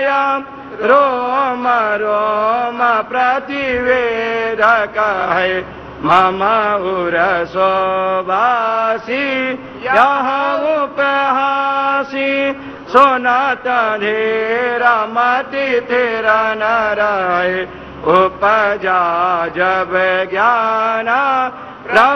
रोम रोम प्रतिवेदक है मम उरसोवासी यह उपहासी सुनत धीर मति थिर न रहे उपजा जब ज्ञान